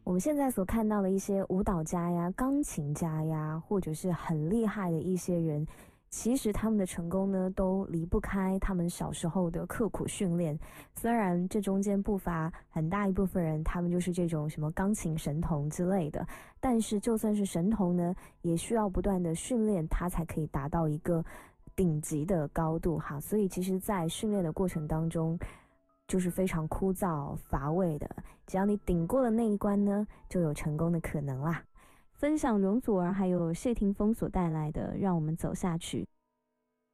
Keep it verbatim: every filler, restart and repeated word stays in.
我们现在所看到的一些舞蹈家呀、钢琴家呀，或者是很厉害的一些人，其实他们的成功呢，都离不开他们小时候的刻苦训练。虽然这中间不乏很大一部分人，他们就是这种什么钢琴神童之类的，但是就算是神童呢，也需要不断的训练，他才可以达到一个顶级的高度哈。所以其实在训练的过程当中，就是非常枯燥乏味的，只要你顶过了那一关呢，就有成功的可能啦。分享容祖儿还有谢霆锋所带来的《让我们走下去》。